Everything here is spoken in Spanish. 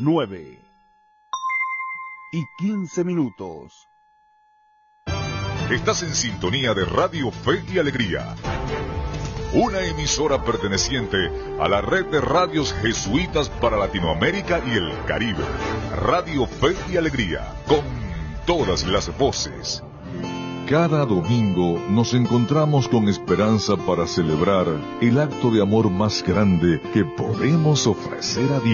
9:15. Estás en sintonía de Radio Fe y Alegría, una emisora perteneciente a la red de radios jesuitas para Latinoamérica y el Caribe. Radio Fe y Alegría, con todas las voces. Cada domingo nos encontramos con esperanza para celebrar el acto de amor más grande que podemos ofrecer a Dios.